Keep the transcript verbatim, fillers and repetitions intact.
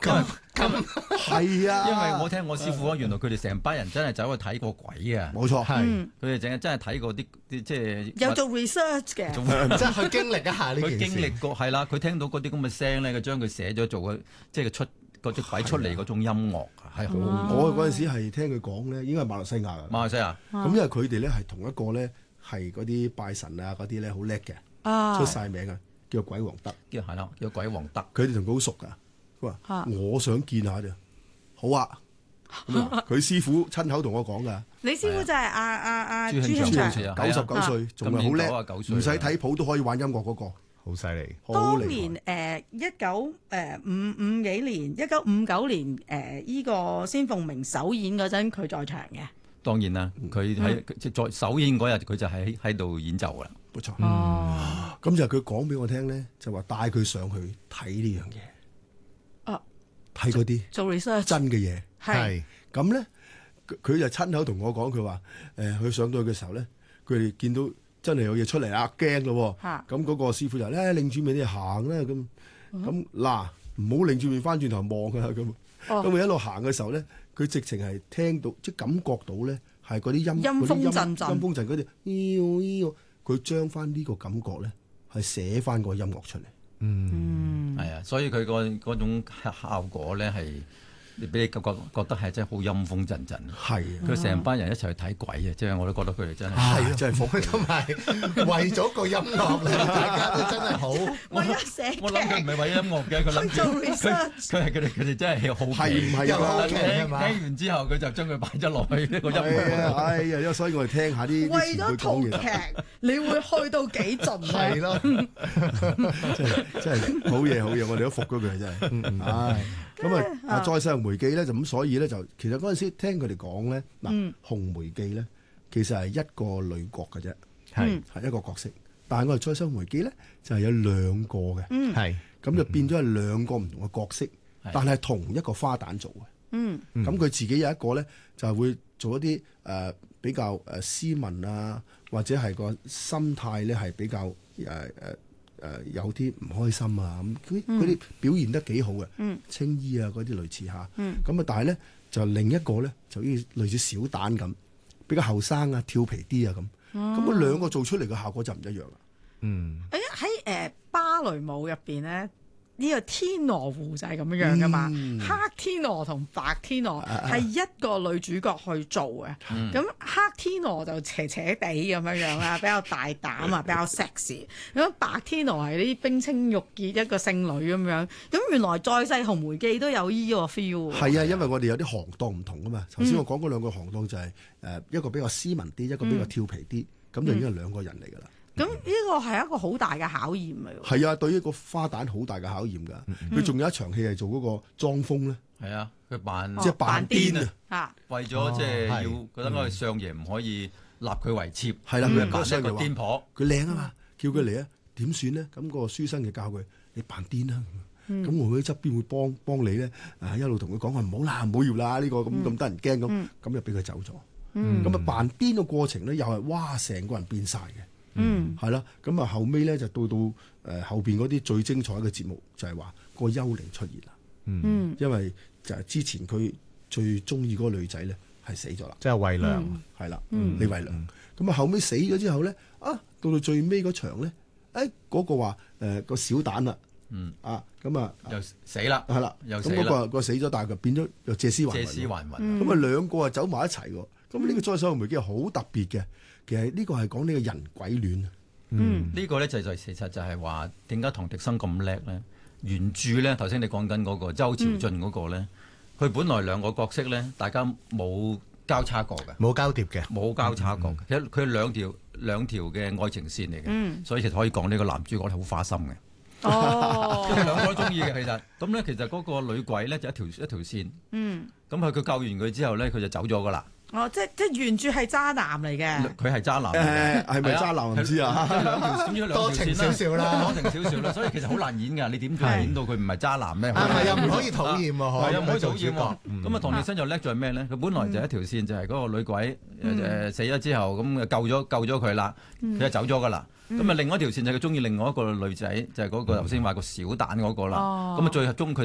咁咁係啊！ 因為我聽我師傅講，原來佢哋成班人真係走去睇過鬼啊！ 冇錯，係佢哋淨係真係睇過啲啲即係有做 research 嘅， 即係去經歷一下呢件事。 佢經歷過係啦，佢聽到嗰啲咁嘅聲咧，佢將佢寫咗做嘅，即係佢出嗰隻鬼出嚟嗰種音樂係好。 我嗰陣時係聽佢講咧，應該係馬來西亞嘅。 馬來西亞咁因為佢哋咧係同一個咧係嗰啲拜神啊嗰啲咧好叻嘅，出晒名啊，叫鬼王德。 叫係啦，叫鬼王德。 佢哋同佢好熟㗎。佢話：我想見下啫。好啊。佢師傅親口同我講㗎。 你師傅就係阿阿阿朱慶祥， 九十九歲，仲係好叻，唔使睇譜都可以玩音樂嗰個。 好犀利！ 當年誒一九誒五五幾年，一九五九年誒依個仙鳳鳴首演嗰陣，佢在場嘅。 當然啦，佢喺即係在首演嗰日，佢就喺喺度演奏㗎啦。 冇錯。 哦。 咁就佢講俾我聽咧，就話帶佢上去睇呢樣嘢。啊。睇嗰啲做 research 真嘅嘢。 係。 咁咧，佢就親口同我講，佢話誒，佢上到去嘅時候咧，佢哋見到。真係有嘢出嚟啦，驚咯！咁嗰個師傅就咧擰住面你行啦，咁咁嗱，唔好擰住面翻轉頭望啊！咁咁佢一路行嘅時候咧，佢直情係聽到，即係感覺到咧，係嗰啲音陰風陣陣， 陰風陣嗰啲，咿咿，佢將翻呢個感覺咧，係寫翻個音樂出嚟。 嗯，係啊，所以佢個嗰種效果咧係。你俾你覺覺覺得係真係好陰風陣陣， 係佢成班人一齊去睇鬼啊！即係我都覺得佢哋真係係真係服， 同埋為咗個音樂咧，大家都真係好。 為咗寫劇， 我諗佢唔係為音樂嘅，佢諗住佢佢係佢哋佢哋真係好奇， 係唔係啊？ 聽聽完之後，佢就將佢擺咗落去呢個音樂。 哎呀，所以我哋聽下啲為咗套劇，你會去到幾盡啊？ 係咯， 真係真係好嘢好嘢，我哋都服咗佢真係。唉。咁啊，再世紅梅記咧就咁，所以咧就其實嗰陣時聽佢哋講咧，嗱紅梅記咧其實係一個女角嘅啫，係係一個角色。但係我哋再世紅梅記咧就係有兩個嘅，係咁就變咗係兩個唔同嘅角色，但係同一個花旦做嘅。嗯，咁佢自己有一個咧就係會做一啲誒比較誒斯文啊，或者係個心態咧係比較誒誒。誒、呃、有啲唔開心啊咁，嗰啲啲表現得幾好嘅，嗯、青衣啊嗰啲類似下，咁啊、嗯、但係咧就另一個咧就好似類似小旦咁，比較後生啊，調皮啲啊咁，咁嗰、哦、兩個做出嚟嘅效果就唔一樣啦。嗯， 誒喺誒芭蕾舞入邊咧。呢個天鵝湖就係咁樣樣噶嘛，嗯、黑天鵝同白天鵝係一個女主角去做嘅，咁、嗯、黑天鵝就斜斜地咁樣樣啦，比較大膽啊，比較 sexy，咁白天鵝係啲冰清玉潔一個聖女咁樣，咁原來再世紅梅記都有依個 feel。係啊，因為我哋有啲行當唔同噶嘛，頭先我講嗰兩個行當就係、是、誒、呃、一個比較斯文啲，一個比較調皮啲，咁、嗯、就已經係兩個人嚟噶啦。 咁呢個係一個好大嘅考驗嚟喎。 係啊，對於一個花旦好大嘅考驗㗎。佢仲、嗯、有一場戲係做嗰個裝瘋咧。 係啊，佢扮即係扮癲啊！為咗即係要覺得我哋相爺唔可以立佢為妾。係啦、 嗯， 佢扮一個癲婆。 佢靚啊嘛，叫佢嚟啊，點算咧？咁個書生就教佢：你扮癲啦。咁、嗯、我喺側邊會幫幫你咧。啊，一路同佢講話唔好啦，唔好要啦，呢、呢個咁咁得人驚咁，咁就俾佢走咗。咁啊、嗯、扮癲嘅過程咧，又係哇，成個人變晒嘅。嗯，係啦，咁啊後尾咧就到到誒、呃、後邊嗰啲最精彩嘅節目就係話個幽靈出現啦。嗯，因為就係之前佢最中意嗰個女仔咧係死咗啦， 即係惠良， 係啦，李惠良。咁啊後尾死咗之後咧，啊到到最尾嗰場咧，誒、哎、嗰、那個話誒個小蛋啦，嗯啊咁啊又死啦， 係啦， 又死咁嗰、那個、那個死咗，但係佢變咗又借屍還借屍還魂， 咁啊兩個啊走埋一齊喎。咁呢、嗯、個再世紅梅記係好特別嘅。其實呢個係講呢個人鬼戀啊， 嗯，呢個咧就就其實就係話點解唐滌生咁叻咧？原著咧頭先你講緊嗰個周朝俊嗰個咧，佢、嗯、本來兩個角色咧，大家冇交叉過嘅， 冇交疊嘅， 冇交叉過嘅。其實佢兩條兩條嘅愛情線嚟嘅，嗯、所以其實可以講呢個男主角係好花心嘅。 哦， 佢哋兩個都中意嘅其實。咁咧其實嗰個女鬼咧就一條一條線，嗯，咁佢佢救完佢之後咧，佢就走咗噶啦。 哦，即即原著係渣男嚟嘅， 佢係渣男， 誒係咪渣男唔知啊？ 兩條點知兩條線少少啦， 多情少少啦，所以其實好難演㗎。你點解演到佢唔係渣男咧？ 係又唔可以討厭喎， 又唔可以討厭喎。咁啊，唐滌生就叻在咩咧？佢本來就一條線就係嗰個女鬼誒死咗之後，咁救咗救咗佢啦，佢就走咗㗎啦。咁啊，另外一條線就係佢中意另外一個女仔，就係嗰個頭先話個小蛋嗰個啦。咁啊，最終佢。